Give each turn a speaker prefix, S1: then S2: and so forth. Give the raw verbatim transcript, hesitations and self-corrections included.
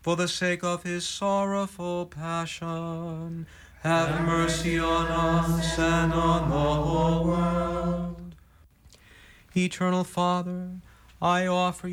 S1: for the sake of his sorrowful passion, have mercy on us and on the whole world. Eternal Father, I offer